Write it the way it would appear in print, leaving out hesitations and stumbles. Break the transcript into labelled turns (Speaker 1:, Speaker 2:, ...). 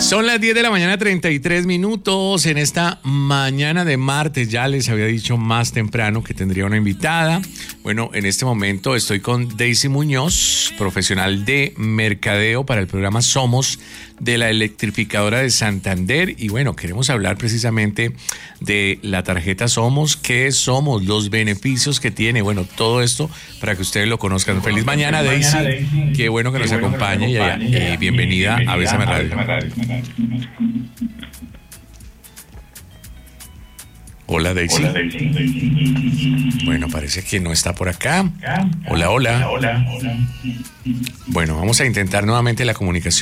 Speaker 1: Son las 10 de la mañana, 33 minutos. En esta mañana de martes, ya les había dicho más temprano que tendría una invitada. Bueno, en este momento estoy con Daisy Muñoz, profesional de mercadeo para el programa Somos de la Electrificadora de Santander. Y bueno, queremos hablar precisamente de la tarjeta Somos, qué es Somos, los beneficios que tiene. Bueno, todo esto para que ustedes lo conozcan. Feliz mañana, Daisy. Qué bueno que nos acompañe y bienvenida a Bésame Radio. Hola, Daisy. Bueno, parece que no está por acá. Hola. Bueno, vamos a intentar nuevamente la comunicación.